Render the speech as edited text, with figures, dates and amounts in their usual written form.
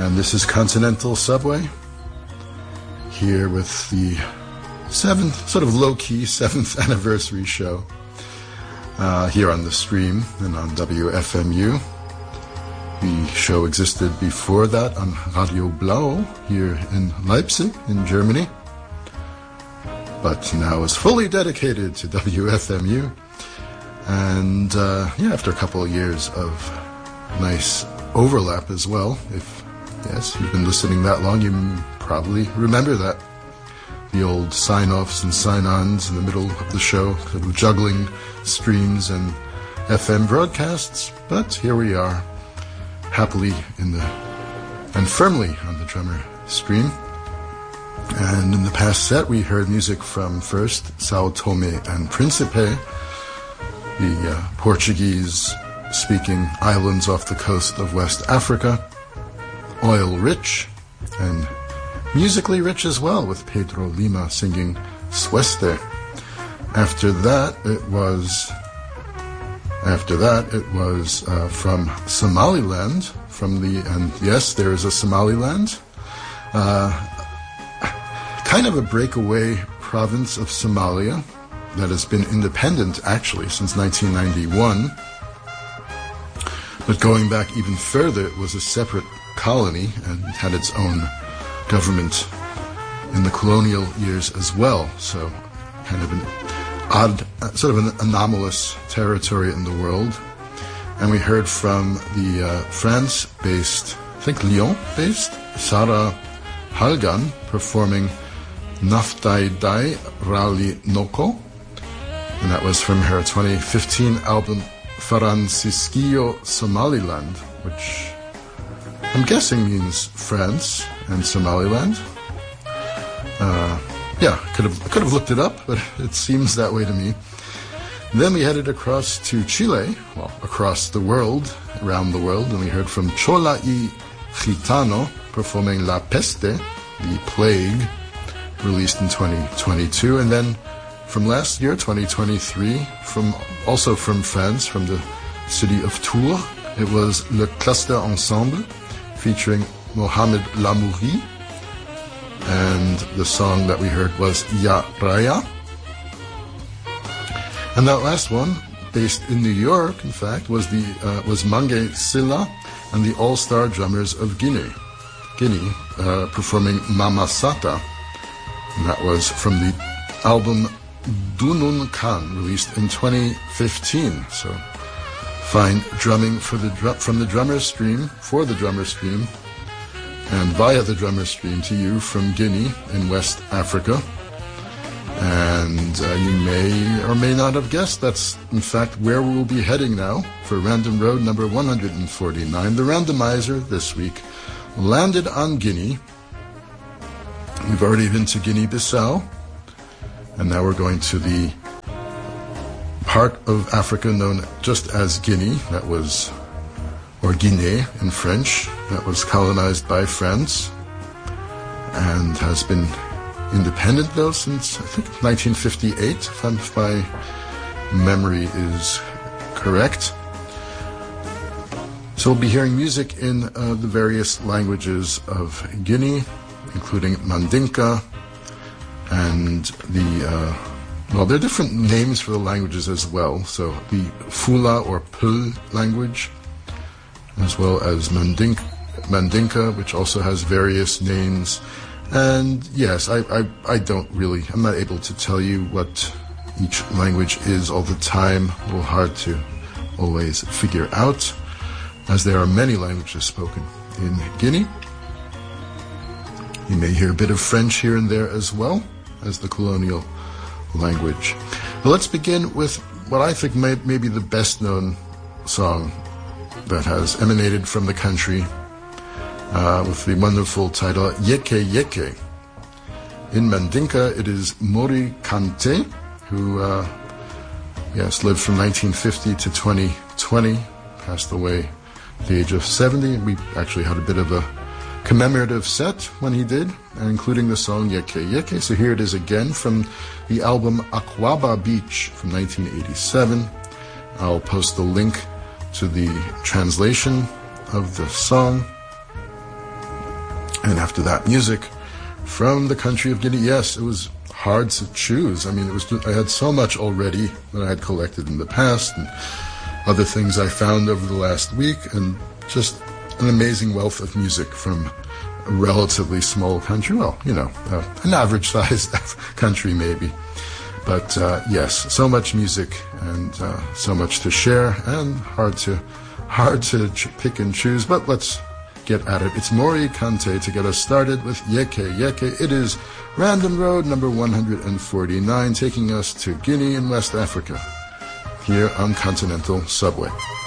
And this is Continental Subway, here with the sort of low-key 7th anniversary show here on the stream and on WFMU. The show existed before that on Radio Blau here in Leipzig in Germany, but now is fully dedicated to WFMU. And after a couple of years of nice overlap as well, if you've been listening that long, you probably remember that. The old sign-offs and sign-ons in the middle of the show, sort of juggling streams and FM broadcasts. But here we are, happily and firmly on the drummer stream. And in the past set, we heard music from first Sao Tome and Principe, the Portuguese-speaking islands off the coast of West Africa. Oil-rich and musically rich as well, with Pedro Lima singing Sueste. After that, it was from Somaliland, and yes, there is a Somaliland, kind of a breakaway province of Somalia that has been independent actually since 1991. But going back even further, it was a separate colony and it had its own government in the colonial years as well. So kind of an odd, sort of an anomalous territory in the world. And we heard from the France-based, I think Lyon-based, Sarah Halgan performing Naftai Dai Rali Noko. And that was from her 2015 album Francisquillo Somaliland, which I'm guessing means France and Somaliland. Could have looked it up, but it seems that way to me. Then we headed across to Chile, well, across the world, around the world, and we heard from Chola y Gitano performing La Peste, the Plague, released in 2022, and then from last year, 2023, also from France, from the city of Tours, it was Le Cluster Ensemble, featuring Mohamed Lamouri, and the song that we heard was Ya Raya. And that last one, based in New York, in fact, was Mange Silla and the All-Star Drummers of Guinea, performing Mama Sata, and that was from the album Dunun Kan, released in 2015. So fine drumming from the drummer stream, for the drummer stream, and via the drummer stream to you from Guinea in West Africa. And you may or may not have guessed that's in fact where we will be heading now for Random Road number 149. The randomizer this week landed on Guinea. We've already been to Guinea-Bissau, and now we're going to the part of Africa known just as Guinea, or Guinée in French, that was colonized by France and has been independent though since I think 1958, if my memory is correct. So we'll be hearing music in the various languages of Guinea, including Mandinka, and there are different names for the languages as well. So the Fula or Peul language, as well as Mandinka, which also has various names. And yes, I'm not able to tell you what each language is all the time. A little hard to always figure out, as there are many languages spoken in Guinea. You may hear a bit of French here and there as well as the colonial language. But let's begin with what I think may be the best known song that has emanated from the country, with the wonderful title Yeke Yeke. In Mandinka, it is Mori Kante, who lived from 1950 to 2020, passed away at the age of 70. We actually had a bit of a commemorative set when he did, including the song Yeke Yeke. So here it is again from the album Aquaba Beach from 1987. I'll post the link to the translation of the song And after that, music from the country of Guinea. Yes, it was hard to choose. I mean, I had so much already that I had collected in the past and other things I found over the last week, and just an amazing wealth of music from a relatively small country. Well, an average-sized country maybe. But yes, so much music and so much to share, and hard to pick and choose. But let's get at it. It's Mori Kante to get us started with Yeke Yeke. It is Random Road number 149, taking us to Guinea in West Africa, here on Continental Subway.